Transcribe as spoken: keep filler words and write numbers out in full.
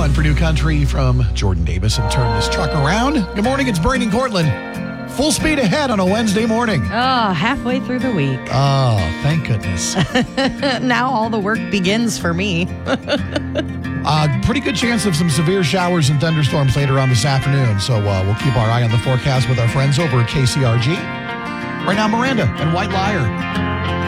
on Purdue Country from Jordan Davis and turn this truck around. Good morning, it's Braden Cortland. Full speed ahead on a Wednesday morning. Oh, halfway through the week. Oh, thank goodness. Now all the work begins for me. uh, pretty good chance of some severe showers and thunderstorms later on this afternoon. So uh, we'll keep our eye on the forecast with our friends over at K C R G. Right now, Miranda and White Liar.